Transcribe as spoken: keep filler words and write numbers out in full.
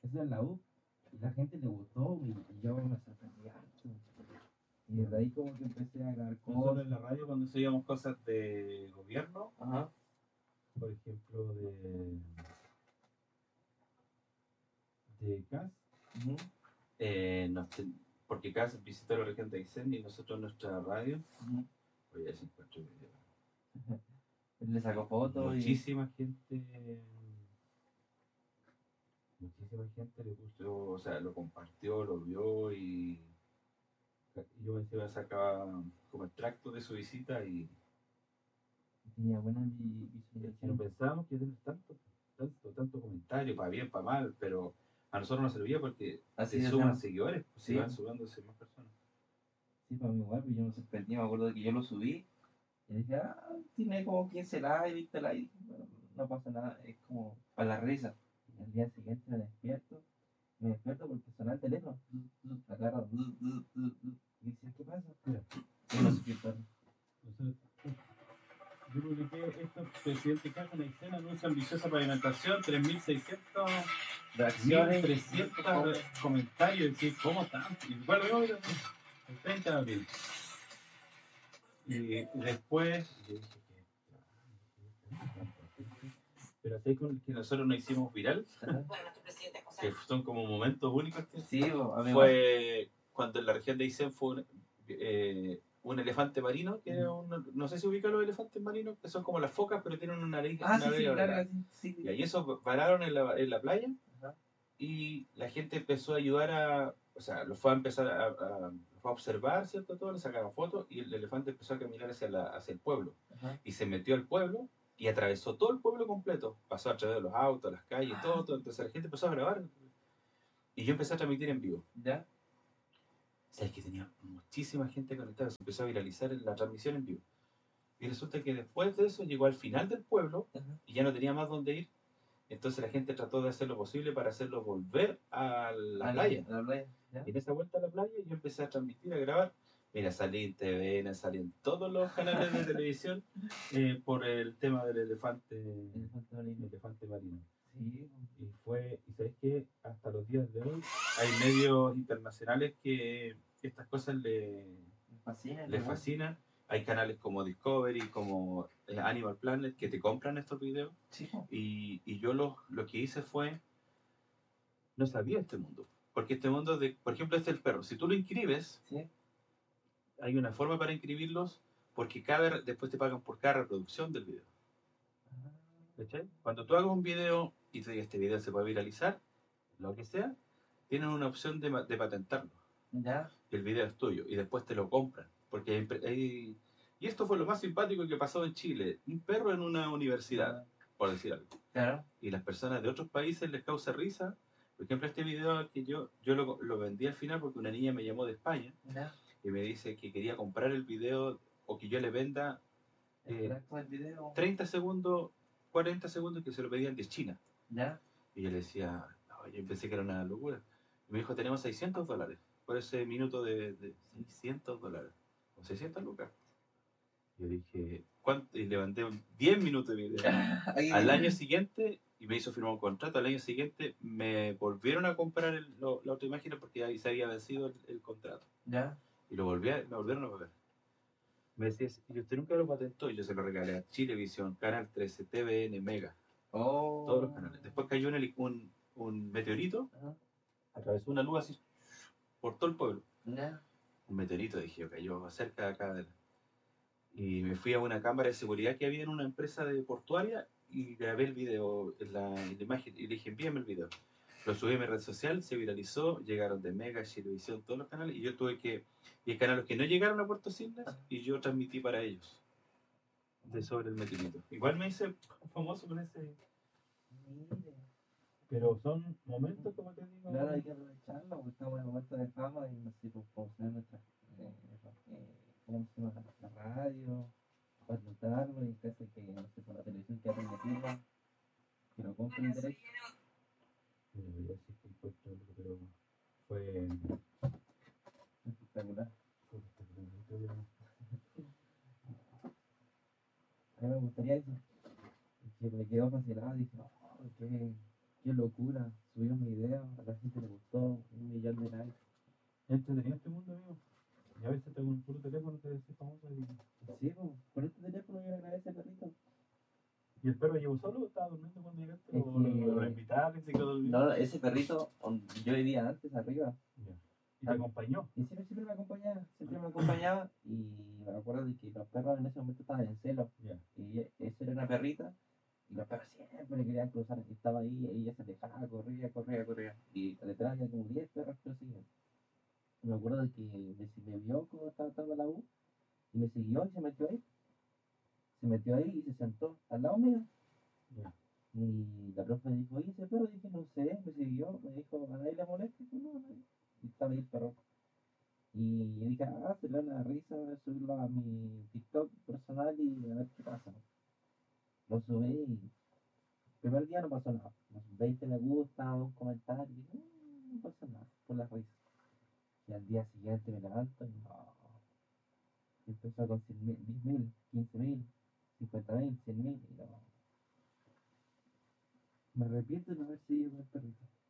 eso en la U, y la gente le gustó, y, y yo me sorprendí harto. Y desde ahí como que empecé a grabar Nosotros cosas. en la radio cuando subíamos cosas de gobierno, Ajá. por ejemplo de de C A S, Ujú. eh, nos ten- porque C A S visitó la región de Aysén y nosotros nuestra radio, Ujú. voy a ver si encuentro el video. Él le sacó fotos y. Muchísima gente, muchísima gente le puso, o sea, lo compartió, lo vio y y yo encima sacaba como extracto de su visita y, Tenía buena vi- y no visualización. pensábamos que iba a tener tanto, tanto, tanto comentario, para bien, para mal, pero a nosotros nos servía porque Así te de suman tema. seguidores, pues si Sí, van sumándose más personas. sí, para mí igual, pues yo me sorprendí, me acuerdo de que yo lo subí y dije, ah, tiene como quince likes, veinte likes, bueno, no pasa nada, es como para la risa. Y al día siguiente me despierto, me despierto porque sonaba el teléfono, agarra, y decía, ¿qué pasa? Mira, Unos suscriptores. nosotros- yo publiqué esto, presidente Caja en Aysén anuncia ambiciosa pavimentación, tres mil seiscientos, Reacciones, mil trescientos comentarios, decir, ¿cómo tanto? Y igual lo veo, el treinta de abril. Y después, yo dije que, pero así con que nosotros nos hicimos viral, ajá, que son como momentos únicos, que sí, pues, a mí igual. fue cuando en la región de Aysén fue un, eh, un elefante marino, que era un, no sé si ubican los elefantes marinos, que son como las focas, pero tienen una nariz, Ah, una sí, sí, nariz larga, alargada. sí, sí. Y ahí eso pararon en la, en la playa Ajá. y la gente empezó a ayudar a, o sea, los fue a empezar a, a, a- fue a observar, ¿cierto? Todo, le sacaron fotos y el elefante empezó a caminar hacia, la, hacia el pueblo. Ajá. Y se metió al pueblo y atravesó todo el pueblo completo. Pasó a través de los autos, las calles, todo, todo. Entonces la gente empezó a grabar y yo empecé a transmitir en vivo. ¿Ya? Sabes que tenía muchísima gente conectada, se empezó a viralizar en la transmisión en vivo. Y resulta que después de eso llegó al final del pueblo Ajá. y ya no tenía más dónde ir. Entonces la gente trató de hacer lo posible para hacerlo volver a la A playa. a la playa, ¿ya? Y en esa vuelta a la playa yo empecé a transmitir, a grabar. Mira, salí en T V N, salí en todos los canales de televisión eh, por el tema del elefante, Elefante marino. elefante marino. Sí, Y fue, y sabes que hasta los días de hoy hay medios internacionales que estas cosas le, me fascina. les fascinan. Hay canales como Discovery, como eh, Animal Planet que te compran estos videos. Sí, po. Y, y yo lo, lo que hice fue, no sabía este mundo. Porque este mundo, de, por ejemplo, este es el perro. Si tú lo inscribes, Sí. hay una forma para inscribirlos porque cada, después te pagan por cada reproducción del video. ¿Cachai? Cuando tú hagas un video y te digas este video se puede viralizar, lo que sea, tienen una opción de, de patentarlo. Ya. Y el video es tuyo. Y después te lo compran. Porque hay, hay- y esto fue lo más simpático que pasó en Chile. Un perro en una universidad, por decir algo. Claro. Y las personas de otros países les causa risa. Por ejemplo, este video que yo, yo lo, lo vendí al final porque una niña me llamó de España Ya. y me dice que quería comprar el video o que yo le venda eh, Extracto del video. treinta segundos, cuarenta segundos que se lo pedían de China. Ya. Y yo le decía, no, yo pensé que era una locura. Y me dijo, tenemos seiscientos dólares por ese minuto de, de seiscientos dólares. O seiscientos lucas. Yo dije, ¿cuánto? Y le mandé diez minutos de video. Al año siguiente, y me hizo firmar un contrato, al año siguiente me volvieron a comprar el, lo, la otra imagen porque ahí se había vencido el, el contrato. Ya. Y lo volví a, me volvieron a pagar. Me decía, y usted nunca lo patentó, y yo se lo regalé a Chilevisión, Canal trece, T V N, Mega, Oh. todos los canales. Después cayó un, heli- un, un meteorito, Ajá. atravesó una luz así por todo el pueblo. Ya. Un meteorito, dije, cayó cerca de acá. De la... Y me fui a una cámara de seguridad que había en una empresa de portuaria y grabé el video, la, la imagen, y le dije, envíame el video. Lo subí a mi red social, se viralizó, llegaron de Mega, Chilevisión, todos los canales, y yo tuve que... Y hay canales que no llegaron a Puerto Cisnes, y yo transmití para ellos. De sobre el meteorito. Igual me hice famoso con ese. Mire. Pero son momentos, como te digo. Claro, hay que aprovecharlo porque estamos en momentos de fama y no sé, pues promocionar nuestra. Eh, eh, ¿Cómo se llama? La radio, patentarlo y en caso de que, no sé, por la televisión que permitirlo, que lo compren derecho. Mira, voy a ver si encuentro algo, pero fue. Espectacular. Fue espectacular. A mí me gustaría eso. Que me quedó fascinado, dije, no, ¿qué? qué locura. Subimos mi video, a la gente le gustó, un millón de likes. Entretenido este mundo, amigo. Y a veces tengo un puro teléfono que es famoso y... Sí, pues, con este teléfono yo le grabé a ese perrito. ¿Y el perro llegó solo o estaba durmiendo cuando llegaste? Es ¿O que- lo, lo invitaste y se quedó durmiendo? No, ese perrito, on- yo vivía antes arriba. Ya. ¿Y te acompañó? Y siempre, siempre me acompañaba, siempre me acompañaba. Y me acuerdo de que los perros en ese momento estaban en celo. Ya. Y e- esa era una perrita. Y los perros siempre le querían cruzar. Y estaba ahí, y ella se alejaba, corría, corría, corría. Y detrás había como diez perros que lo seguían. Y me acuerdo de que me, me vio cuando estaba entrando a la U. Y me siguió y se metió ahí. Se metió ahí y se sentó al lado mío. Ya. Y la profe dijo, oye, ese perro, dije, no sé, me siguió, me dijo, ¿a nadie le molesta? Y dijo, no, a nadie. Y estaba ahí el perro. Y yo dije, ah, se le da una risa, voy a subirlo a mi TikTok personal y a ver qué pasa. Lo subí y el primer día no pasó nada. Unos veinte me gusta, un comentario, y dije, no, no pasa nada, por las risas. Y al día siguiente me levanto y no. Y empezó con cien mil, diez mil, quince mil, cincuenta mil, cien mil, y no. Me arrepiento de no haber seguido con el perrito.